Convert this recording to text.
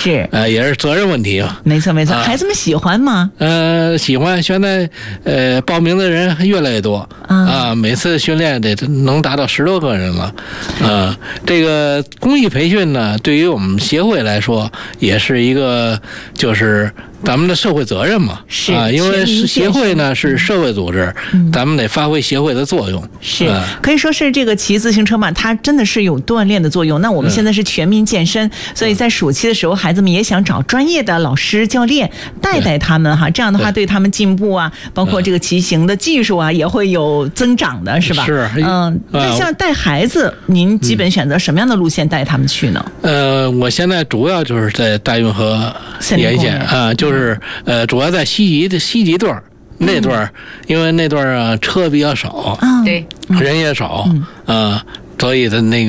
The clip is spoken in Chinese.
是， 也是责任问题啊。 没错没错，孩子们喜欢吗？ 喜欢，现在报名的人越来越多啊，每次训练得能达到10多个人了。这个公益培训呢，对于我们协会来说，也是一个就是咱们的社会责任嘛。 是因为协会呢是社会组织，咱们得发挥协会的作用。 是，可以说是这个骑自行车嘛，它真的是有锻炼的作用。那我们现在是全民健身，所以在暑期的时候，孩子们也想找专业的老师教练带他们哈，这样的话对他们进步啊，包括这个骑行的技术啊，也会有增长的，是吧？ 是， 那像带孩子，您基本选择什么样的路线带他们去呢？ 我现在主要就是在大运河沿线啊，就是主要在西极段那段，因为那段车比较少， 对， 人也少，所以的那个。